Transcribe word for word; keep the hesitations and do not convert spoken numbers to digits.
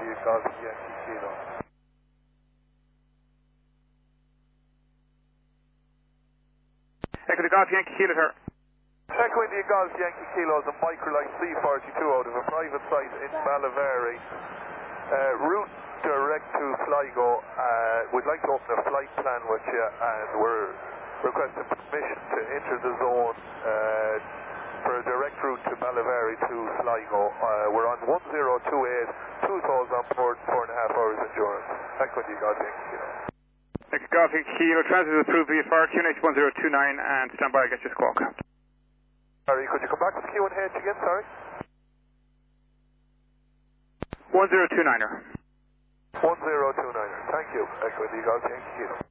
India Golf Yankee Kilo. Echo the Golf Yankee Kilo, sir. Echo India Golf Yankee Kilo is a Microlight C forty-two out of a private site in Ballyvary. Uh, route direct to Sligo. Uh, we'd like to open a flight plan with you, and we're requesting permission to enter the zone uh, for a direct route to Ballyvary to Sligo. Uh, we're on one zero two eight, two souls on board, four and a half hours endurance. Echo India Golf Yankee Kilo. Echo Golf Yankee Kilo, transit is approved via fire Q N H one zero two nine, and stand by, I get your squawk. Sorry, could you come back to the Q and H again, sorry? one zero two niner. one zero two niner, thank you. Echo India Golf Yankee Kilo.